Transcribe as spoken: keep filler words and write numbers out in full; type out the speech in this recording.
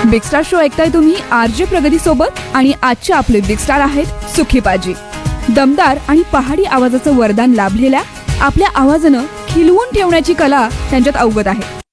Big star show ऐकताय तुम्ही RJ प्रगती सोबत आणि आजचे आपले बिग स्टार आहेत सुखी पाजी. दमदार आणि पहाडी आवाजाचं वरदान लाभलेल्या आपल्या आवाजानं खिलवून ठेवण्याची कला त्यांच्यात अवगत आहे.